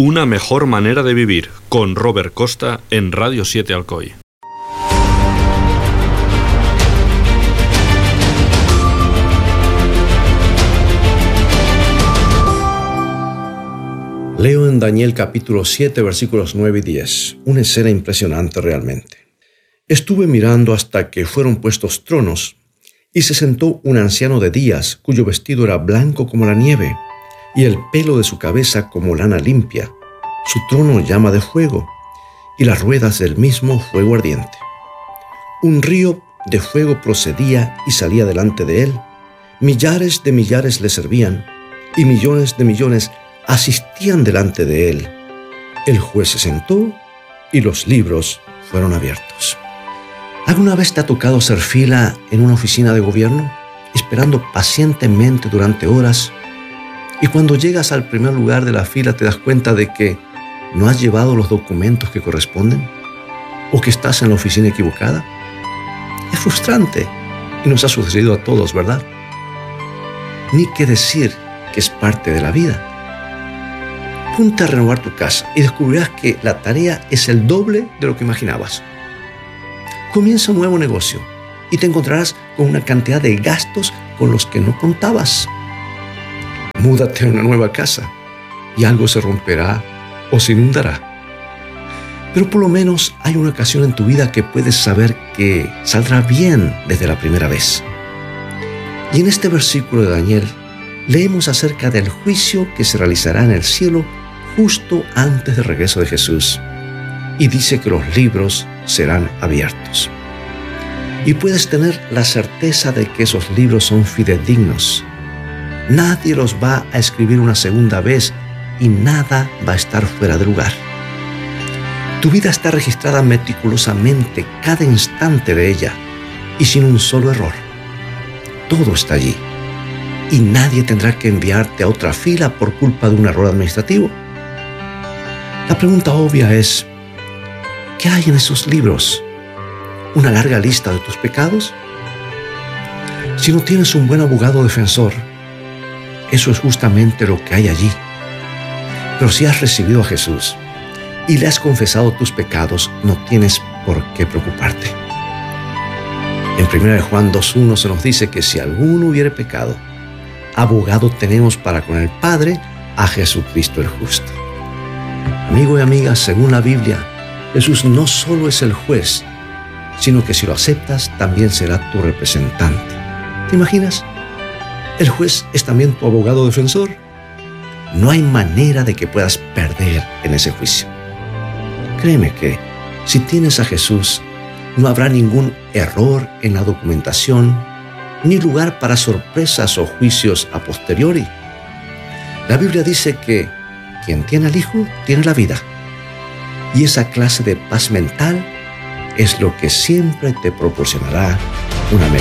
Una mejor manera de vivir, con Robert Costa en Radio 7 Alcoy. Leo en Daniel capítulo 7, versículos 9 y 10, una escena impresionante realmente. Estuve mirando hasta que fueron puestos tronos, y se sentó un anciano de días, cuyo vestido era blanco como la nieve, y el pelo de su cabeza como lana limpia. Su trono llama de fuego, y las ruedas del mismo fuego ardiente. Un río de fuego procedía y salía delante de él. Millares de millares le servían, y millones de millones asistían delante de él. El juez se sentó, y los libros fueron abiertos. ¿Alguna vez te ha tocado hacer fila en una oficina de gobierno, esperando pacientemente durante horas? Y cuando llegas al primer lugar de la fila te das cuenta de que no has llevado los documentos que corresponden, o que estás en la oficina equivocada. Es frustrante y nos ha sucedido a todos, ¿verdad? Ni qué decir que es parte de la vida. Ponte a renovar tu casa y descubrirás que la tarea es el doble de lo que imaginabas. Comienza un nuevo negocio y te encontrarás con una cantidad de gastos con los que no contabas. Múdate a una nueva casa y algo se romperá o se inundará. Pero por lo menos hay una ocasión en tu vida que puedes saber que saldrá bien desde la primera vez. Y en este versículo de Daniel leemos acerca del juicio que se realizará en el cielo justo antes del regreso de Jesús. Y dice que los libros serán abiertos. Y puedes tener la certeza de que esos libros son fidedignos. Nadie los va a escribir una segunda vez y nada va a estar fuera de lugar. Tu vida está registrada meticulosamente cada instante de ella y sin un solo error. Todo está allí y nadie tendrá que enviarte a otra fila por culpa de un error administrativo. La pregunta obvia es, ¿qué hay en esos libros? ¿Una larga lista de tus pecados? Si no tienes un buen abogado defensor, eso es justamente lo que hay allí. Pero si has recibido a Jesús y le has confesado tus pecados, no tienes por qué preocuparte. En 1 Juan 2:1 se nos dice que si alguno hubiere pecado, abogado tenemos para con el Padre a Jesucristo el justo. Amigo y amiga, según la Biblia, Jesús no solo es el juez, sino que si lo aceptas, también será tu representante. ¿Te imaginas? El juez es también tu abogado defensor. No hay manera de que puedas perder en ese juicio. Créeme que si tienes a Jesús, no habrá ningún error en la documentación, ni lugar para sorpresas o juicios a posteriori. La Biblia dice que quien tiene al Hijo tiene la vida. Y esa clase de paz mental es lo que siempre te proporcionará una mejor